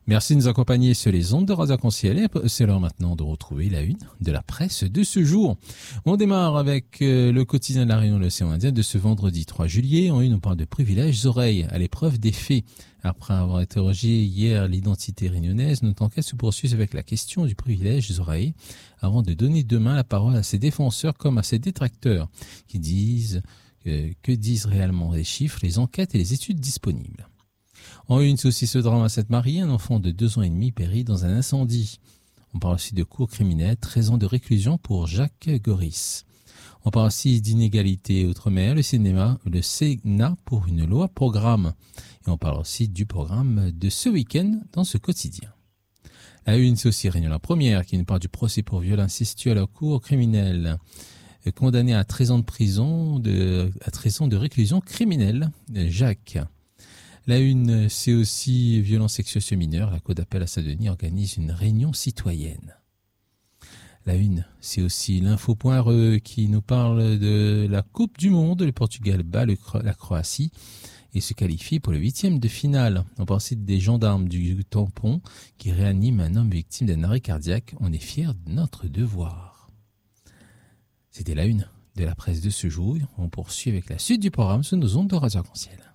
Merci de nous accompagner sur les ondes de Radio Arc-en-Ciel. C'est l'heure maintenant de retrouver la une de la presse de ce jour. On démarre avec le quotidien de la Réunion de l'Océan Indien de ce vendredi 3 juillet. En une, on parle de privilèges oreilles à l'épreuve des faits. Après avoir interrogé hier l'identité réunionnaise, notre enquête se poursuit avec la question du privilège des oreilles avant de donner demain la parole à ses défenseurs comme à ses détracteurs qui disent que disent réellement les chiffres, les enquêtes et les études disponibles. En une, c'est aussi ce drame à Sainte-Marie, un enfant de 2 ans et demi périt dans un incendie. On parle aussi de cours criminels, 13 ans de réclusion pour Jacques Goris. On parle aussi d'inégalité outre-mer, le Sénat pour une loi programme. Et on parle aussi du programme de ce week-end dans ce quotidien. La une, c'est aussi Réunion la Première qui nous parle du procès pour viol incestueux à la cour criminelle. Condamné à 13 ans de prison, à 13 ans de réclusion criminelle, Jacques. La une, c'est aussi violence sexuelle sur mineurs. La Cour d'appel à Saint-Denis organise une réunion citoyenne. La une, c'est aussi l'info.re qui nous parle de la Coupe du Monde. Le Portugal bat la Croatie et se qualifie pour le 8e de finale. On parle aussi des gendarmes du tampon qui réaniment un homme victime d'un arrêt cardiaque. On est fiers de notre devoir. C'était la une de la presse de ce jour. On poursuit avec la suite du programme sur nos ondes de Radio Arc-en-Ciel.